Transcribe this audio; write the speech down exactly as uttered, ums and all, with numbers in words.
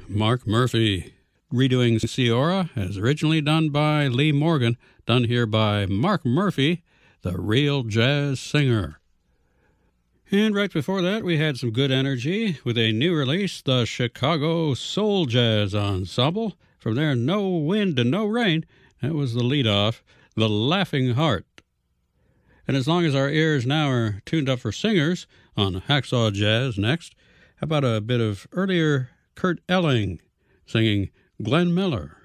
Mark Murphy, redoing Ciora, as originally done by Lee Morgan, done here by Mark Murphy, the real jazz singer. And right before that, we had some good energy with a new release, the Chicago Soul Jazz Ensemble. From their No Wind and No Rain, that was the lead-off, The Laughing Heart. And as long as our ears now are tuned up for singers on Hacksaw Jazz next, how about a bit of earlier Kurt Elling singing Glenn Miller?